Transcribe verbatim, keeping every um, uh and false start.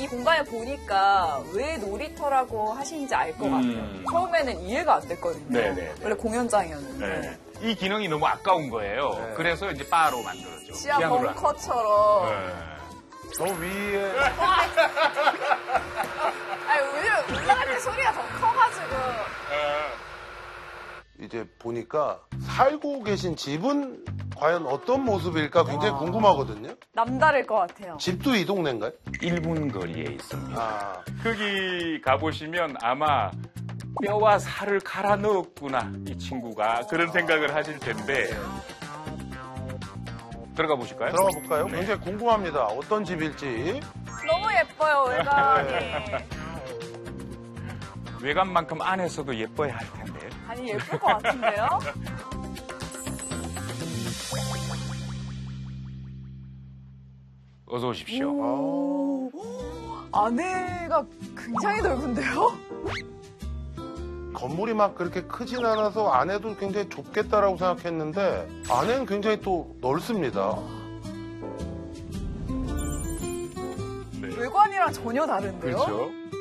이 공간을 보니까 왜 놀이터라고 하시는지 알 것 같아요. 음. 처음에는 이해가 안 됐거든요. 네네. 원래 공연장이었는데. 네. 이 기능이 너무 아까운 거예요. 네. 그래서 이제 바로 만들었죠. 지하 피아노를 안 벙커처럼. 네. 저 위에 아니, 오히려 올라갈 때 소리가 더 커가지고. 이제 보니까 살고 계신 집은 과연 어떤 모습일까 굉장히 궁금하거든요. 남다를 것 같아요. 집도 이 동네인가요? 일 분 거리에 있습니다. 아, 거기 가보시면 아마 뼈와 살을 갈아 넣었구나, 이 친구가. 그런 생각을 하실 텐데. 들어가 보실까요? 들어가 볼까요? 네. 굉장히 궁금합니다. 어떤 집일지. 너무 예뻐요, 외관이. 외관만큼 안에서도 예뻐야 할 텐데. 아니, 예쁠 것 같은데요? 어서 오십시오. 오, 안에가 굉장히 넓은데요? 건물이 막 그렇게 크진 않아서 안에도 굉장히 좁겠다라고 생각했는데 안에는 굉장히 또 넓습니다. 네. 외관이랑 전혀 다른데요? 그렇죠.